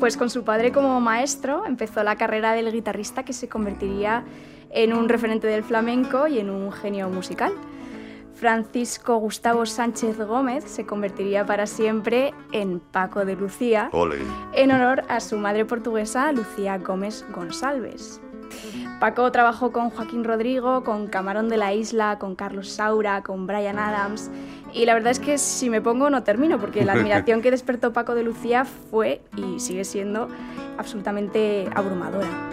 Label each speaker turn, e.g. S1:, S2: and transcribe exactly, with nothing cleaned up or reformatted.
S1: Pues con su padre como maestro empezó la carrera del guitarrista que se convertiría en un referente del flamenco y en un genio musical. Francisco Gustavo Sánchez Gómez se convertiría para siempre en Paco de Lucía, Ole. En honor a su madre portuguesa, Lucía Gómez Gonçalves. Paco trabajó con Joaquín Rodrigo, con Camarón de la Isla, con Carlos Saura, con Bryan Adams, y la verdad es que si me pongo no termino, porque la admiración que despertó Paco de Lucía fue y sigue siendo absolutamente abrumadora.